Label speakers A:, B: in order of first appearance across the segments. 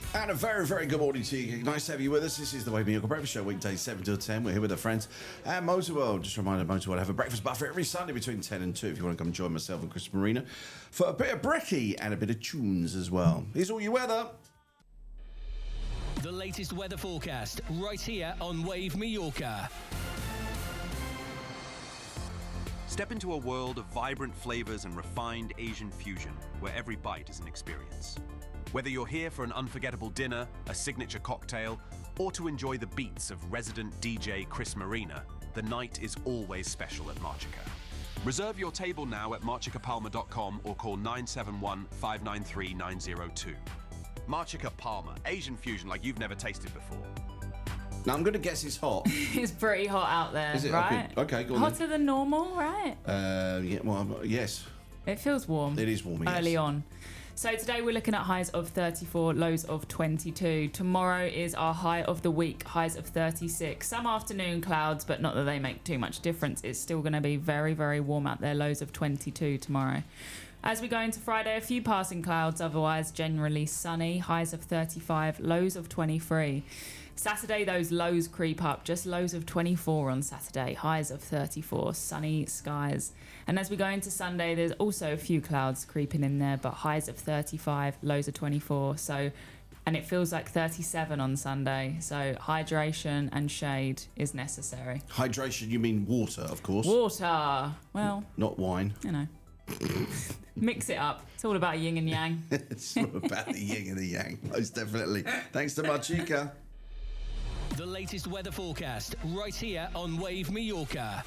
A: And a very, very good morning to you. Nice to have you with us. This is the Wave Me Your Breakfast Show, weekdays 7 till 10. We're here with our friends at Motorworld. Just a reminder, Motorworld have a breakfast buffet every Sunday between 10 and 2 if you want to come join myself and Chris Marina for a bit of brekkie and a bit of tunes as well. Here's all your weather.
B: The latest weather forecast right here on Wave Mallorca.
C: Step into a world of vibrant flavors and refined Asian fusion, where every bite is an experience. Whether you're here for an unforgettable dinner, a signature cocktail, or to enjoy the beats of resident DJ Chris Marina, the night is always special at Marchica. Reserve your table now at marchicapalma.com or call 971 593 902. Marchica Palma, Asian fusion like you've never tasted before.
A: Now, I'm going to guess it's hot.
D: It's pretty hot out there,
A: Is it?
D: right?
A: Okay, go on
D: Hotter than normal, right?
A: Yes.
D: It feels warm.
A: It is warm, yes.
D: Early on. So today we're looking at highs of 34, lows of 22. Tomorrow is our high of the week, highs of 36. Some afternoon clouds, but not that they make too much difference. It's still going to be very, very warm out there, lows of 22 tomorrow. As we go into Friday, a few passing clouds, otherwise generally sunny, highs of 35, lows of 23. Saturday, those lows creep up, just lows of 24 on Saturday, highs of 34, sunny skies. And as we go into Sunday, there's also a few clouds creeping in there, but highs of 35, lows of 24. And it feels like 37 on Sunday, so hydration and shade is necessary.
A: Hydration, you mean water, of course.
D: Water, well,
A: Not wine.
D: you know, mix it up. It's all about yin and yang.
A: It's all about the yin and the yang, most definitely. Thanks to Marchica.
B: The latest weather forecast right here on Wave Mallorca.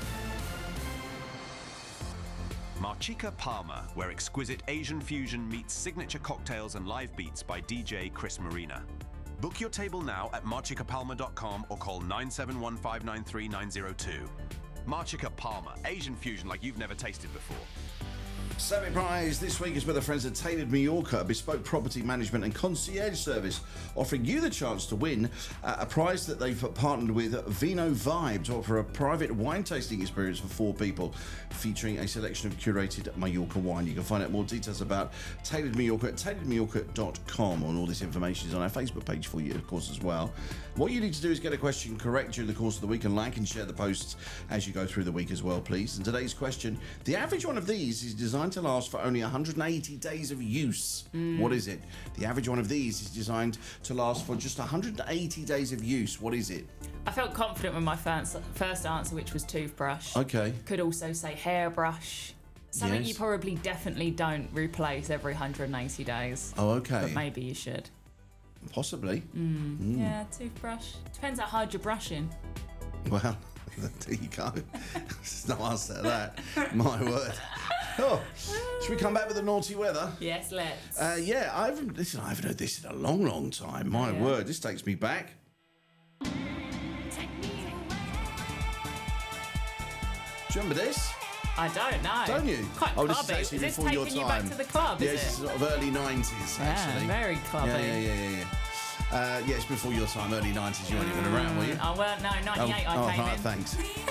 C: Marchica Palma, where exquisite Asian fusion meets signature cocktails and live beats by DJ Chris Marina. Book your table now at marchicapalma.com or call 971 593 902. Marchica Palma, Asian fusion like you've never tasted before.
A: Savvy Prize this week is with our friends at Tailored Mallorca, a bespoke property management and concierge service, offering you the chance to win a prize that they've partnered with Vino Vibe to offer a private wine tasting experience for 4 people, featuring a selection of curated Mallorca wine. You can find out more details about Tailored Mallorca at tailoredmallorca.com, and all this information is on our Facebook page for you, of course, as well. What you need to do is get a question correct during the course of the week and like and share the posts as you go through the week as well, please. And today's question, the average one of these is designed to last for only 180 days of use. What is it? The average one of these is designed to last for just 180 days of use. What is it?
D: I felt confident with my first answer, which was toothbrush.
A: Okay.
D: Could also say hairbrush. Something
A: Yes.
D: you probably definitely don't replace every 180 days.
A: Oh, okay.
D: But maybe you should.
A: Possibly.
D: Yeah, toothbrush. Depends how hard you're brushing.
A: Well, there you go. There's no answer to that. My word. Oh, should we come back with the naughty weather?
D: Yes, let's.
A: Yeah, I haven't heard this in a long, long time. My
D: Yeah.
A: word, this takes me back. Do you remember this?
D: I don't know.
A: Don't you?
D: Quite
A: Oh,
D: clubby.
A: this is actually
D: this
A: before your
D: taking you
A: time.
D: back to the club,
A: Yeah,
D: is
A: this is
D: it?
A: sort of early 90s, actually.
D: Yeah, very clubby.
A: Yeah. Yeah, it's before your time, early 90s. You weren't even around, were you?
D: Oh, well, no, 98 I came
A: right,
D: in.
A: thanks.